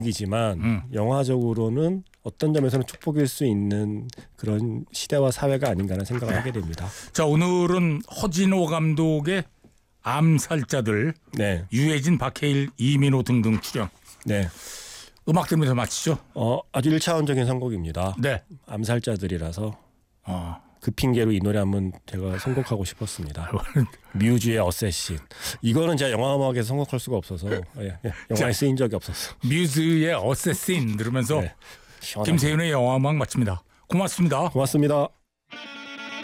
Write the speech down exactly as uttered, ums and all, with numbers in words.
이지만 음. 영화적으로는 어떤 점에서는 축복일 수 있는 그런 시대와 사회가 아닌가라는 생각을 네. 하게 됩니다. 자, 오늘은 허진호 감독의 암살자들, 네, 유해진, 박해일, 이민호 등등 출연. 네. 음악 들으면서 마치죠. 어, 아주 일차원적인 선곡입니다. 네. 암살자들이라서 어. 그 핑계로 이 노래 한번 제가 선곡하고 싶었습니다. 뮤즈의 어쌔신. 이거는 제가 영화 음악에서 선곡할 수가 없어서 예, 예, 영화에 쓰인 적이 없었어. 뮤즈의 어쌔신 들으면서 네, 시원하게. 김세윤의 영화 음악 마칩니다. 고맙습니다. 고맙습니다.